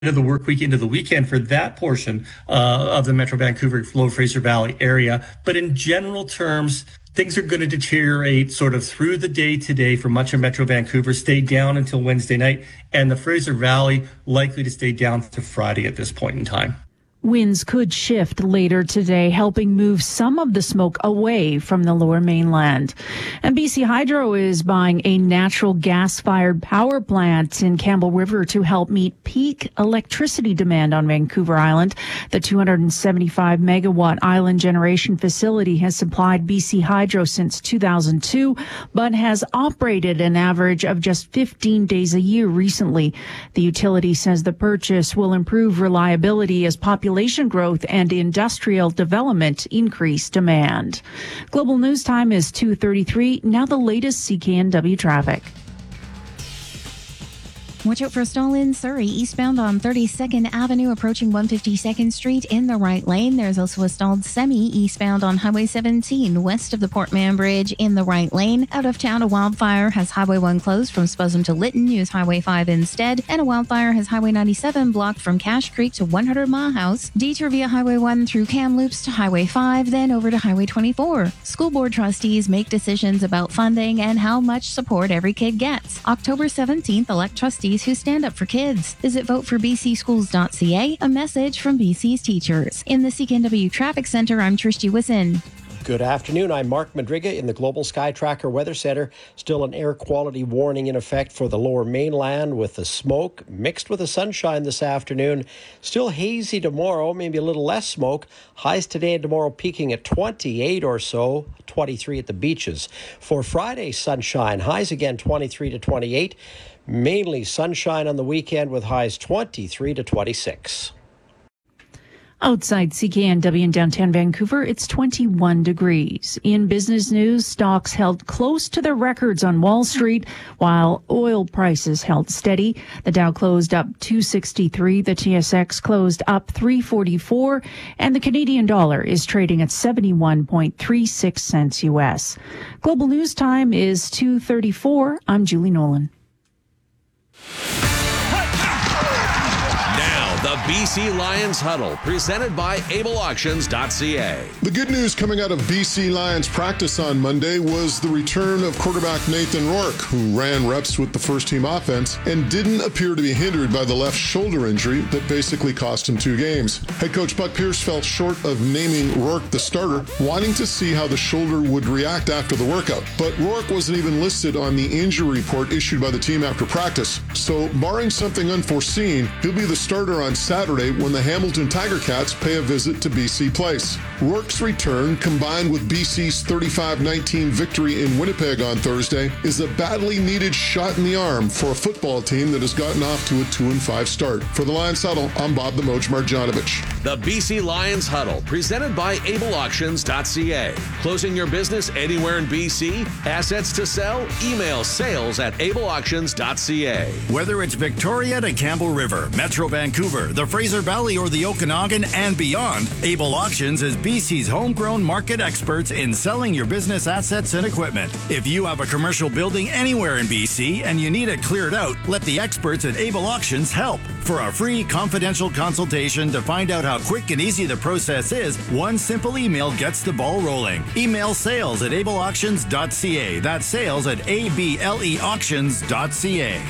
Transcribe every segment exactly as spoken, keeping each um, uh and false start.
of the work week into the weekend for that portion uh, of the Metro Vancouver, Lower Fraser Valley area. But in general terms, things are going to deteriorate sort of through the day today for much of Metro Vancouver, stay down until Wednesday night, and the Fraser Valley likely to stay down to Friday at this point in time. Winds could shift later today, helping move some of the smoke away from the Lower Mainland. And B C Hydro is buying a natural gas-fired power plant in Campbell River to help meet peak electricity demand on Vancouver Island. The two hundred seventy-five megawatt island generation facility has supplied B C Hydro since two thousand two, but has operated an average of just fifteen days a year recently. The utility says the purchase will improve reliability as population Population growth and industrial development increase demand. Global News Time is two thirty-three. Now the latest C K N W traffic. Watch out for a stall in Surrey, eastbound on thirty-second Avenue, approaching one hundred fifty-second Street in the right lane. There's also a stalled semi eastbound on Highway seventeen, west of the Port Mann Bridge in the right lane. Out of town, a wildfire has Highway one closed from Spuzzum to Lytton. Use Highway five instead. And a wildfire has Highway ninety-seven blocked from Cache Creek to one hundred Mile House. Detour via Highway one through Kamloops to Highway five, then over to Highway twenty-four. School board trustees make decisions about funding and how much support every kid gets. October seventeenth, elect trustees who stand up for kids. Visit vote for b c schools dot c a. A message from B C's teachers. In the C K N W Traffic Center, I'm Trish Wisson. Good afternoon. I'm Mark Madriga in the Global Sky Tracker Weather Center. Still an air quality warning in effect for the Lower Mainland with the smoke mixed with the sunshine this afternoon. Still hazy tomorrow, maybe a little less smoke. Highs today and tomorrow peaking at twenty-eight or so, twenty-three at the beaches. For Friday, sunshine. Highs again twenty-three to twenty-eight. Mainly sunshine on the weekend with highs twenty-three to twenty-six. Outside C K N W in downtown Vancouver, it's twenty-one degrees. In business news, stocks held close to their records on Wall Street, while oil prices held steady. The Dow closed up two sixty-three, the T S X closed up three forty-four, and the Canadian dollar is trading at seventy-one point three six cents U S. Global News Time is two thirty-four. I'm Julie Nolan. The B C Lions Huddle, presented by able auctions dot c a. The good news coming out of B C Lions practice on Monday was the return of quarterback Nathan Rourke, who ran reps with the first-team offense and didn't appear to be hindered by the left shoulder injury that basically cost him two games. Head coach Buck Pierce fell short of naming Rourke the starter, wanting to see how the shoulder would react after the workout. But Rourke wasn't even listed on the injury report issued by the team after practice. So, barring something unforeseen, he'll be the starter on Saturday when the Hamilton Tiger Cats pay a visit to B C Place. Rourke's return, combined with B C's thirty-five nineteen victory in Winnipeg on Thursday, is a badly needed shot in the arm for a football team that has gotten off to a two and five start. For the Lions Huddle, I'm Bob the Moj Marjanovic. The B C Lions Huddle, presented by able auctions dot c a. Closing your business anywhere in B C? Assets to sell? Email sales at able auctions dot c a. Whether it's Victoria to Campbell River, Metro Vancouver, the Fraser Valley, or the Okanagan and beyond, Able Auctions is B C's homegrown market experts in selling your business assets and equipment. If you have a commercial building anywhere in B C and you need it cleared out, let the experts at Able Auctions help. For a free confidential consultation to find out how quick and easy the process is, one simple email gets the ball rolling. Email sales at able auctions dot c a. That's sales at able auctions dot c a.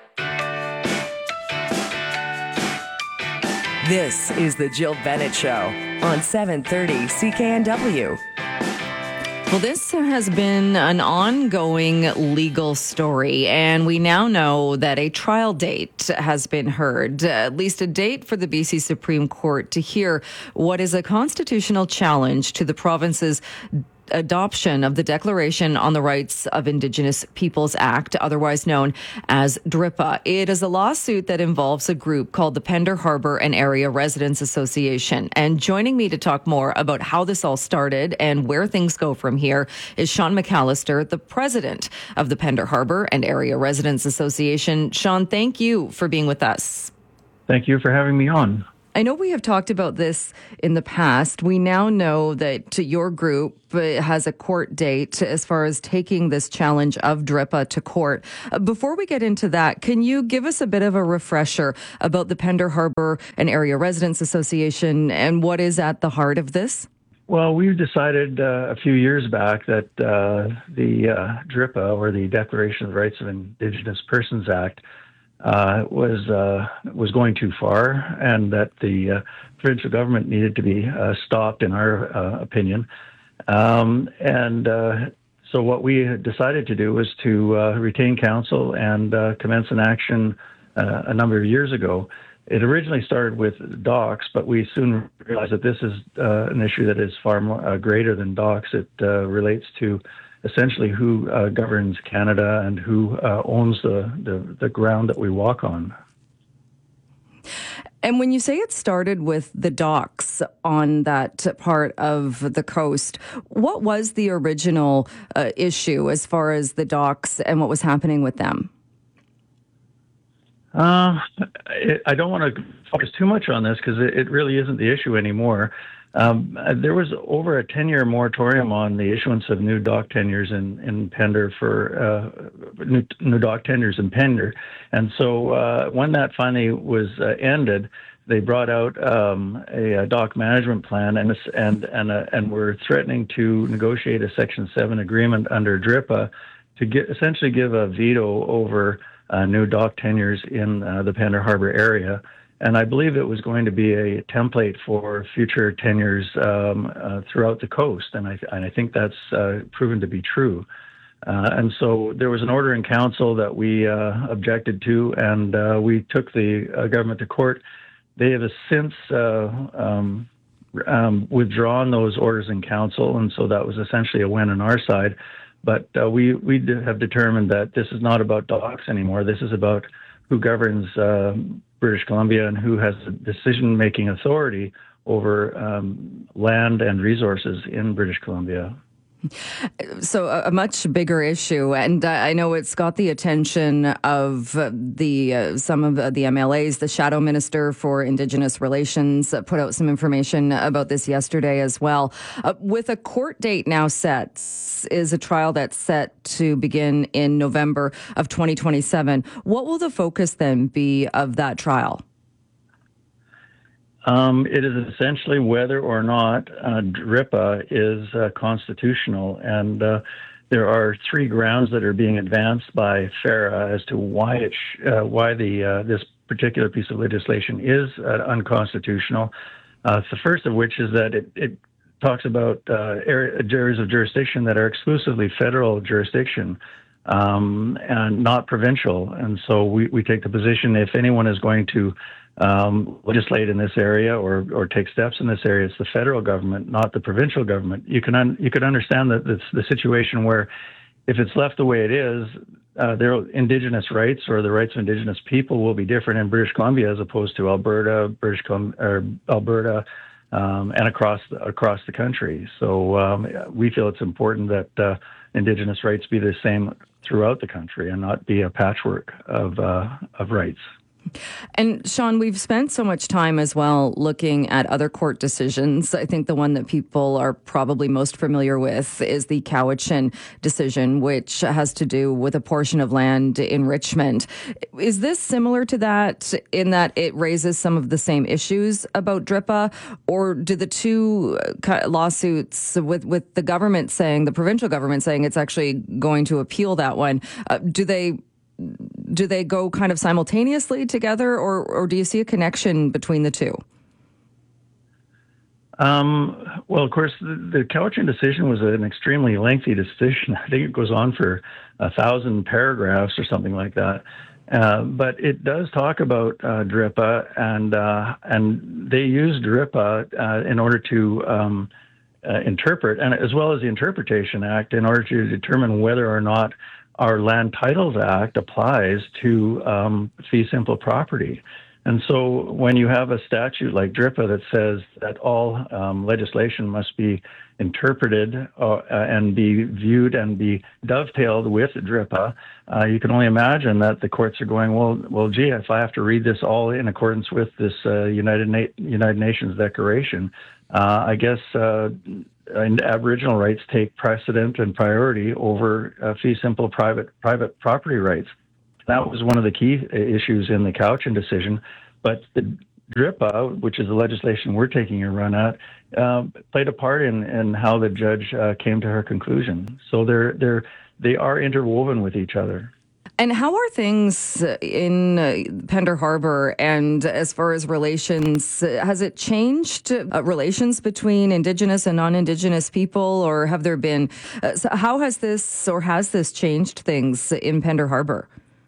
This is the Jill Bennett Show on seven thirty C K N W. Well, this has been an ongoing legal story, and we now know that a trial date has been heard, at least a date for the B C Supreme Court to hear what is a constitutional challenge to the province's adoption of the Declaration on the Rights of Indigenous Peoples Act, otherwise known as D R I P A. It is a lawsuit that involves a group called the Pender Harbour and Area Residents Association. And joining me to talk more about how this all started and where things go from here is Sean McAllister, the president of the Pender Harbour and Area Residents Association. Sean, thank you for being with us. Thank you for having me on. I know we have talked about this in the past. We now know that your group has a court date as far as taking this challenge of D R I P A to court. Uh, Before we get into that, can you give us a bit of a refresher about the Pender Harbour and Area Residents Association and what is at the heart of this? Well, we've decided uh, a few years back that uh, the uh, D R I P A, or the Declaration of the Rights of Indigenous Persons Act, uh, was uh, was going too far, and that the uh, provincial government needed to be uh, stopped, in our uh, opinion. Um, and uh, so what we decided to do was to uh, retain counsel and uh, commence an action uh, a number of years ago. It originally started with docks, but we soon realized that this is uh, an issue that is far more, uh, greater than docks. It uh, relates to essentially who uh, governs Canada and who uh, owns the, the, the ground that we walk on. And when you say it started with the docks on that part of the coast, what was the original uh, issue as far as the docks and what was happening with them? Uh, it, I don't want to focus too much on this because it, it really isn't the issue anymore. Um, there was over a ten-year moratorium on the issuance of new dock tenures in, in Pender for uh, new, new dock tenures in Pender. And so uh, when that finally was uh, ended, they brought out um, a, a dock management plan and and and uh, and were threatening to negotiate a Section seven agreement under D R I P A to get, essentially give a veto over uh, new dock tenures in uh, the Pender Harbour area. And I believe it was going to be a template for future tenures um, uh, throughout the coast. And I, and I think that's uh, proven to be true. Uh, and so there was an order in council that we uh, objected to, and uh, we took the uh, government to court. They have since uh, um, um, withdrawn those orders in council, and so that was essentially a win on our side. But uh, we, we have determined that this is not about docks anymore. This is about who governs uh, British Columbia and who has the decision-making authority over um, land and resources in British Columbia. So a, a much bigger issue, and uh, I know it's got the attention of uh, the uh, some of uh, the M L As. The Shadow Minister for Indigenous Relations uh, put out some information about this yesterday as well. Uh, with a court date now set, is a trial that's set to begin in November of twenty twenty-seven. What will the focus then be of that trial? Um, it is essentially whether or not uh, D R I P A is uh, constitutional, and uh, there are three grounds that are being advanced by FARA as to why it sh- uh, why the uh, this particular piece of legislation is uh, unconstitutional. Uh, the first of which is that it, it talks about uh, areas of jurisdiction that are exclusively federal jurisdiction um, and not provincial, and so we, we take the position if anyone is going to Um, legislate in this area or or take steps in this area, it's the federal government, not the provincial government. You can un, you can understand that it's the situation where if it's left the way it is, uh, their Indigenous rights or the rights of Indigenous people will be different in British Columbia as opposed to Alberta, British Colum- or Alberta, um, and across the, across the country. So um, we feel it's important that uh, Indigenous rights be the same throughout the country and not be a patchwork of uh, of rights. And Sean, we've spent so much time as well looking at other court decisions. I think the one that people are probably most familiar with is the Cowichan decision, which has to do with a portion of land in Richmond. Is this similar to that in that it raises some of the same issues about D R I P A, or do the two lawsuits with, with the government saying, the provincial government saying it's actually going to appeal that one, uh, do they Do they go kind of simultaneously together, or, or do you see a connection between the two? Um, well, of course, the, the Cowichan decision was an extremely lengthy decision. I think it goes on for a thousand paragraphs or something like that. Uh, but it does talk about uh, D R I P A, and uh, and they use D R I P A uh, in order to um, uh, interpret, and as well as the Interpretation Act, in order to determine whether or not our Land Titles Act applies to um, fee simple property. And so when you have a statute like DRIPA that says that all um, legislation must be interpreted uh, and be viewed and be dovetailed with DRIPA, uh, you can only imagine that the courts are going, well, well, gee, if I have to read this all in accordance with this uh, United Na- United Nations Declaration, uh, I guess uh, Aboriginal rights take precedent and priority over uh, fee simple private private property rights. That was one of the key issues in the Cowichan decision, but the DRIPA, which is the legislation we're taking a run at, uh, played a part in, in how the judge uh, came to her conclusion. So they're they're they are interwoven with each other. And how are things in uh, Pender Harbour, and as far as relations, uh, has it changed uh, relations between Indigenous and non-Indigenous people, or have there been, uh, so how has this or has this changed things in Pender Harbour?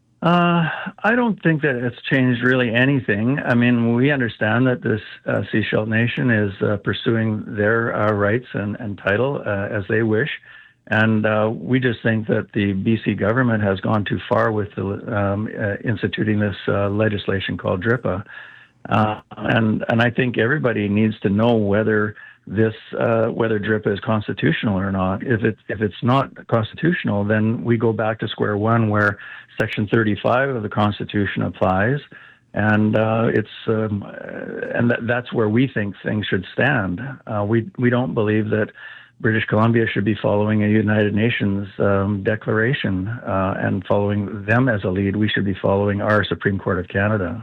Uh, I don't think that it's changed really anything. I mean, we understand that this uh, Sechelt Nation is uh, pursuing their uh, rights and, and title uh, as they wish. And uh, we just think that the B C government has gone too far with the, um, uh, instituting this uh, legislation called DRIPA. Uh, and, and I think everybody needs to know whether this uh, whether DRIPA is constitutional or not. If it if it's not constitutional, then we go back to square one, where Section thirty-five of the Constitution applies, and uh, it's um, and th- that's where we think things should stand. Uh, we we don't believe that British Columbia should be following a United Nations um, declaration uh, and following them as a lead. We should be following our Supreme Court of Canada.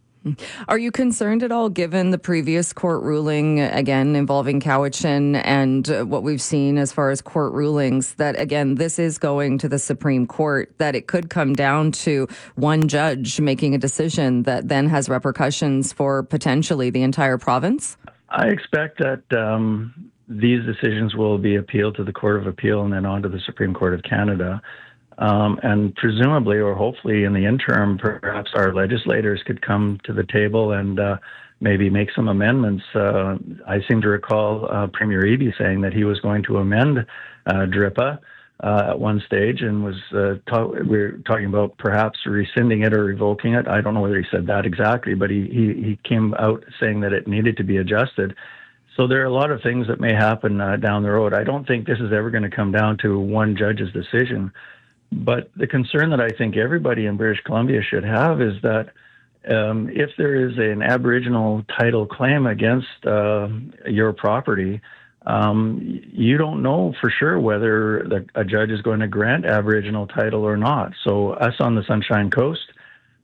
Are you concerned at all, given the previous court ruling, again, involving Cowichan and uh, what we've seen as far as court rulings, that, again, this is going to the Supreme Court, that it could come down to one judge making a decision that then has repercussions for potentially the entire province? I expect that um, these decisions will be appealed to the Court of Appeal and then on to the Supreme Court of Canada. Um, and presumably, or hopefully in the interim, perhaps our legislators could come to the table and uh, maybe make some amendments. Uh, I seem to recall uh, Premier Eby saying that he was going to amend uh, DRIPA uh, at one stage, and was uh, talk- we were talking about perhaps rescinding it or revoking it. I don't know whether he said that exactly, but he, he, he came out saying that it needed to be adjusted. So there are a lot of things that may happen uh, down the road. I don't think this is ever going to come down to one judge's decision. But the concern that I think everybody in British Columbia should have is that um, if there is an Aboriginal title claim against uh, your property, um, you don't know for sure whether the, a judge is going to grant Aboriginal title or not. So us on the Sunshine Coast,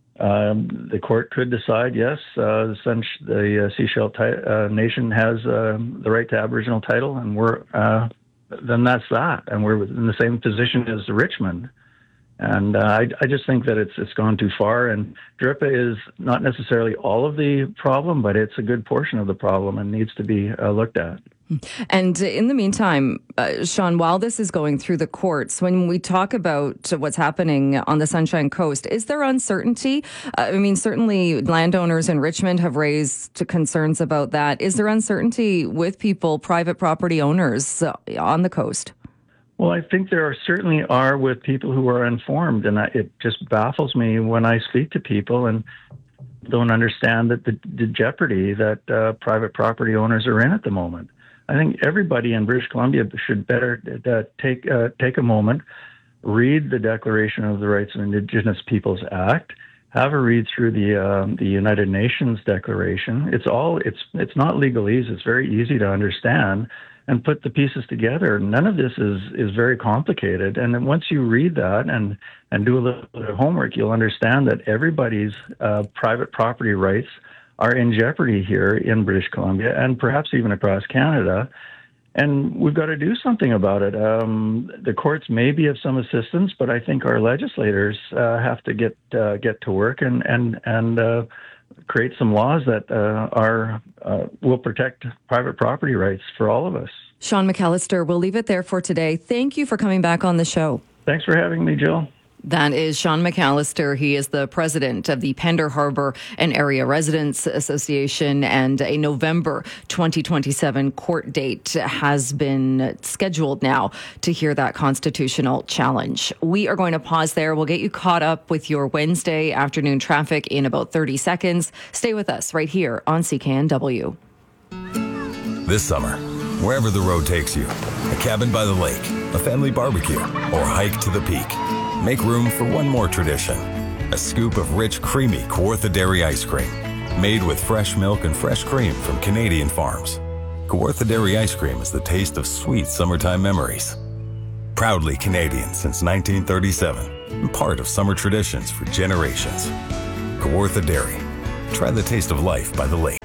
um, the court could decide, yes, uh, the, Sun- the uh, Sechelt ti- uh, Nation has uh, the right to Aboriginal title, and we're uh, then that's that, and we're in the same position as Richmond. And uh, I, I just think that it's it's gone too far, and DRIPA is not necessarily all of the problem, but it's a good portion of the problem and needs to be uh, looked at. And in the meantime, uh, Sean, while this is going through the courts, when we talk about what's happening on the Sunshine Coast, is there uncertainty? Uh, I mean, certainly landowners in Richmond have raised concerns about that. Is there uncertainty with people, private property owners uh, on the coast? Well, I think there are, certainly are with people who are informed, and I, it just baffles me when I speak to people and don't understand that the, the jeopardy that uh, private property owners are in at the moment. I think everybody in British Columbia should better uh, take uh, take a moment, read the Declaration of the Rights of Indigenous Peoples Act, have a read through the uh, the United Nations Declaration. It's all it's it's not legalese. It's very easy to understand, and put the pieces together. None of this is is very complicated. And then once you read that and and do a little bit of homework, you'll understand that everybody's uh, private property rights are in jeopardy here in British Columbia and perhaps even across Canada. And we've got to do something about it. Um, the courts may be of some assistance, but I think our legislators uh, have to get uh, get to work and and and uh, create some laws that uh, are uh, will protect private property rights for all of us. Sean McAllister, we'll leave it there for today. Thank you for coming back on the show. Thanks for having me, Jill. That is Sean McAllister. He is the president of the Pender Harbor and Area Residents Association, and a November twenty twenty-seven court date has been scheduled now to hear that constitutional challenge. We are going to pause there. We'll get you caught up with your Wednesday afternoon traffic in about thirty seconds. Stay with us right here on C K N W. This summer, wherever the road takes you, a cabin by the lake, a family barbecue, or hike to the peak. Make room for one more tradition. A scoop of rich, creamy Kawartha Dairy ice cream. Made with fresh milk and fresh cream from Canadian farms. Kawartha Dairy ice cream is the taste of sweet summertime memories. Proudly Canadian since nineteen thirty-seven and part of summer traditions for generations. Kawartha Dairy. Try the taste of life by the lake.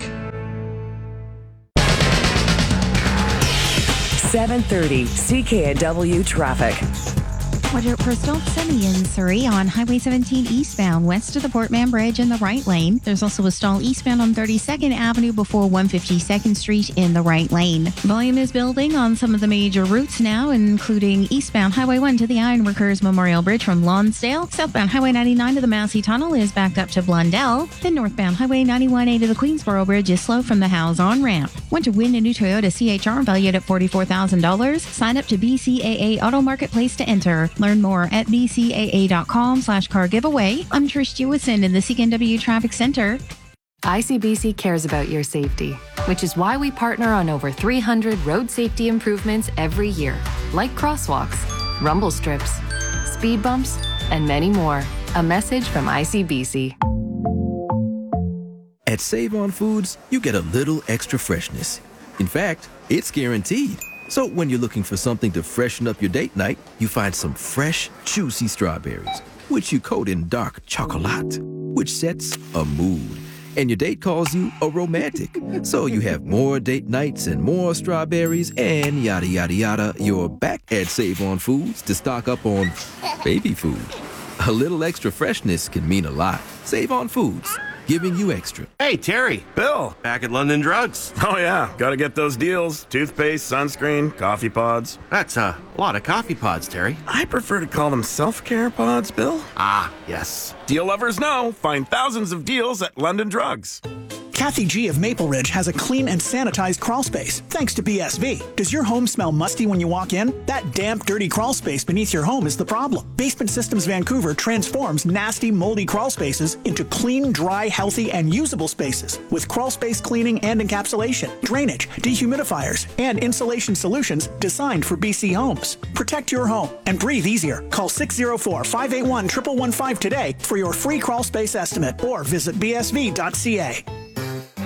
seven thirty C K N W traffic. Watch out for a stalled semi in Surrey on Highway seventeen eastbound west of the Portman Bridge in the right lane. There's also a stall eastbound on thirty-second Avenue before one hundred fifty-second Street in the right lane. Volume is building on some of the major routes now, including eastbound Highway one to the Ironworkers Memorial Bridge from Lonsdale. Southbound Highway ninety-nine to the Massey Tunnel is backed up to Blundell. Then northbound Highway ninety-one A to the Queensboro Bridge is slow from the Howes on-ramp. Want to win a new Toyota C H R valued at forty-four thousand dollars? Sign up to B C A A Auto Marketplace to enter. Learn more at b c a a dot com slash car giveaway. I'm Trish Jewison in the C K N W Traffic Center. I C B C cares about your safety, which is why we partner on over three hundred road safety improvements every year, like crosswalks, rumble strips, speed bumps, and many more. A message from I C B C. At Save On Foods, you get a little extra freshness. In fact, it's guaranteed. So when you're looking for something to freshen up your date night, you find some fresh, juicy strawberries, which you coat in dark chocolate, which sets a mood. And your date calls you a romantic. So you have more date nights and more strawberries and yada, yada, yada. You're back at Save On Foods to stock up on baby food. A little extra freshness can mean a lot. Save On Foods, giving you extra. Hey, Terry. Bill. Back at London Drugs. Oh, yeah. Gotta get those deals. Toothpaste, sunscreen, coffee pods. That's uh, a lot of coffee pods, Terry. I prefer to call them self-care pods, Bill. Ah, yes. Deal lovers know. Find thousands of deals at London Drugs. Kathy G. of Maple Ridge has a clean and sanitized crawl space, thanks to B S V. Does your home smell musty when you walk in? That damp, dirty crawl space beneath your home is the problem. Basement Systems Vancouver transforms nasty, moldy crawl spaces into clean, dry, healthy, and usable spaces with crawl space cleaning and encapsulation, drainage, dehumidifiers, and insulation solutions designed for B C homes. Protect your home and breathe easier. Call six oh four, five eight one, one one one five today for your free crawl space estimate or visit b s v dot c a.